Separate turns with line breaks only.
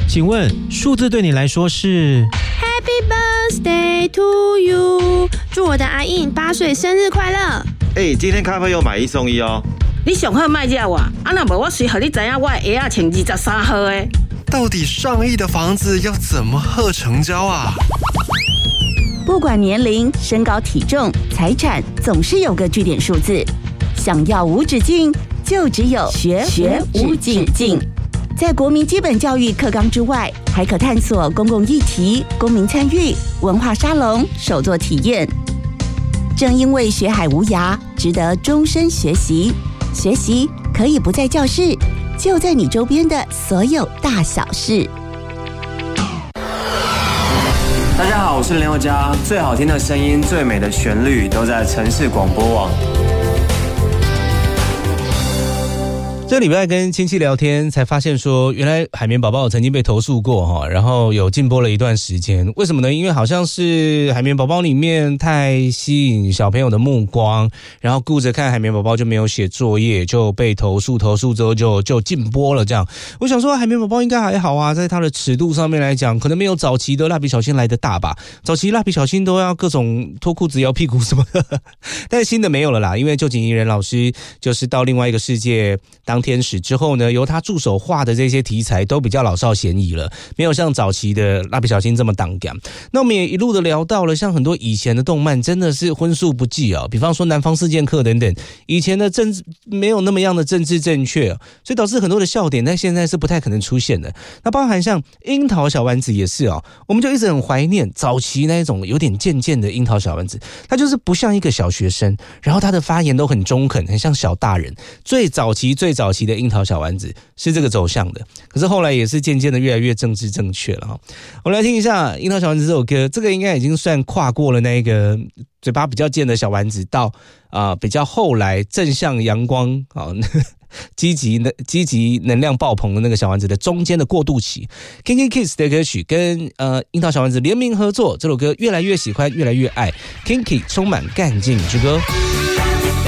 请问数字对你来说是
Happy birthday to you， 祝我的阿印8岁生日快乐。
今天咖啡有买1送1哦。
你上好卖惹我，若无我随和你知影我的鞋仔穿23号的。
到底上亿的房子要怎么贺成交啊？
不管年龄、身高、体重、财产，总是有个据点数字。想要无止境，就只有学无止境。在国民基本教育课纲之外，还可探索公共议题、公民参与、文化沙龙、手作体验。正因为学海无涯，值得终身学习。学习可以不在教室，就在你周边的所有大小事。
大家好，我是林宥嘉，最好听的声音、最美的旋律都在城市广播网。
这礼拜跟亲戚聊天，才发现说，原来海绵宝宝曾经被投诉过然后有禁播了一段时间。为什么呢？因为好像是海绵宝宝里面太吸引小朋友的目光，然后顾着看海绵宝宝就没有写作业，就被投诉之后就禁播了这样。我想说海绵宝宝应该还好啊，在它的尺度上面来讲，可能没有早期的蜡笔小新来的大吧。早期蜡笔小新都要各种脱裤子摇屁股什么的，但是新的没有了啦，因为旧井宜人老师就是到另外一个世界当天使之后呢，由他助手画的这些题材都比较老少咸宜了，没有像早期的蜡笔小新这么当感。那我们也一路的聊到了，像很多以前的动漫真的是荤素不忌比方说南方四剑客等等，以前的政治没有那么样的政治正确所以导致很多的笑点在现在是不太可能出现的。那包含像樱桃小丸子也是我们就一直很怀念早期那一种有点贱贱的樱桃小丸子，他就是不像一个小学生，然后他的发言都很中肯，很像小大人。最早期的樱桃小丸子是这个走向的，可是后来也是渐渐的越来越政治正确了我们来听一下樱桃小丸子这首歌，这个应该已经算跨过了那个嘴巴比较贱的小丸子到比较后来正向阳光积极能量爆棚的那个小丸子的中间的过渡期。 Kinky Kids 的歌曲跟樱桃小丸子联名合作，这首歌越来越喜欢越来越爱， Kinky 充满干劲之歌。